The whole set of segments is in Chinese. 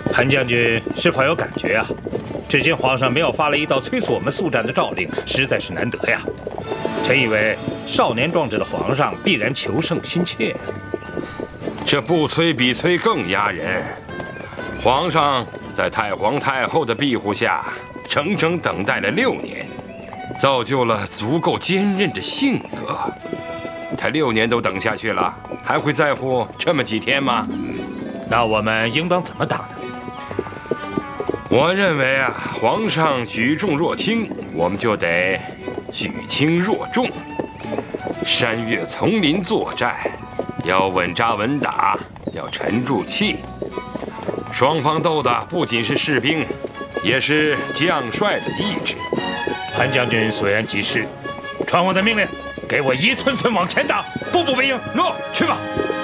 潘将军是否有感觉啊？至今皇上没有发了一道催促我们速战的诏令，实在是难得呀。臣以为少年壮志的皇上必然求胜心切。 这不催比催更压人。皇上在太皇太后的庇护下，整整等待了6年，造就了足够坚韧的性格。他6年都等下去了，还会在乎这么几天吗？ 那我们应当怎么打呢？ 我认为啊，皇上举重若轻，我们就得举轻若重。山岳丛林作战，要稳扎稳打，要沉住气。双方斗的不仅是士兵，也是将帅的意志。 潘将军所言极是，传我的命令，给我一寸寸往前打，步步为营。诺，去吧。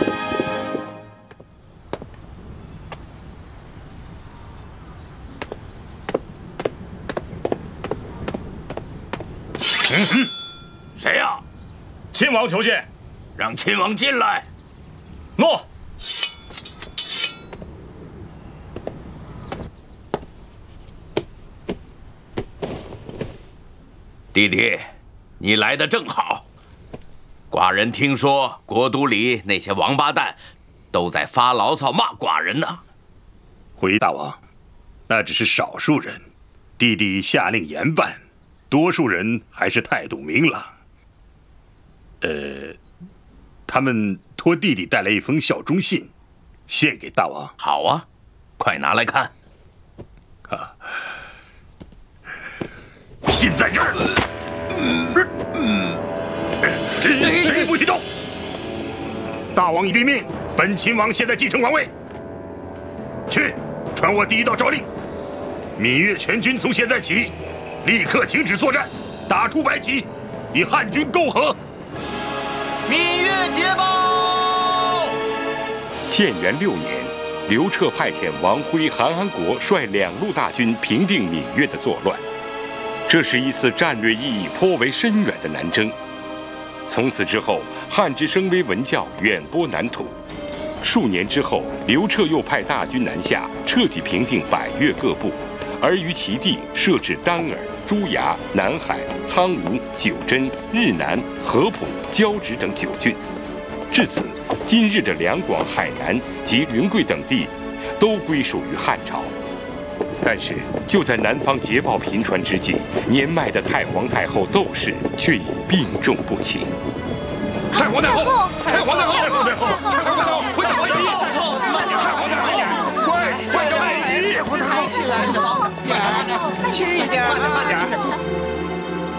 谁呀？ 亲王求见。 让亲王进来。 诺。 弟弟，你来得正好。寡人听说国都里那些王八蛋都在发牢骚骂寡人呢。 回大王，那只是少数人，弟弟下令严办，多数人还是态度明朗。他们托弟弟带来一封效忠信，献给大王。 好啊，快拿来看。 信在这儿。谁不许动！大王已立命，本秦王现在继承王位。去，传我第一道诏令：闽粤全军从现在起，立刻停止作战，打出白旗，与汉军媾和。 闽粤捷报！ 建元6年，刘彻派遣王辉、韩安国率2路大军平定闽粤的作乱。这是一次战略意义颇为深远的南征。从此之后，汉之声威文教远播南土。数年之后，刘彻又派大军南下，彻底平定百越各部，而于其地设置丹耳、朱崖、南海、苍梧、九真、日南、合浦、交趾等9郡。至此，今日的两广、海南及云贵等地，都归属于汉朝。但是，就在南方捷报频传之际，年迈的太皇太后窦氏却已病重不起。 太皇太后，太皇太后，太皇太后，太皇太后，快点回礼！ 慢点， 太皇太后，快叫拜礼！ 太皇太后，起来，亲一点，慢点，